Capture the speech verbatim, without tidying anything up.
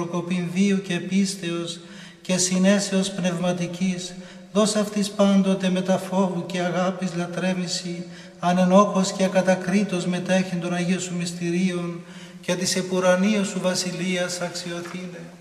προκοπινδίου και πίστεως και συνέσεως πνευματικής, δώσ' αυτής πάντοτε με τα φόβου και αγάπης λατρεύηση, ανενόχως και ακατακρίτως μετέχει των Αγίων Σου μυστηρίων και της επουρανίας Σου βασιλείας αξιοθήνε.